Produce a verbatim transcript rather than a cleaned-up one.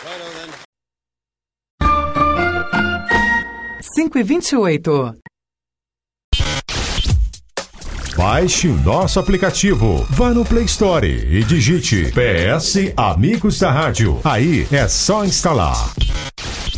cinco e vinte e oito. Baixe o nosso aplicativo. Vá no Play Store e digite P S Amigos da Rádio. Aí é só instalar.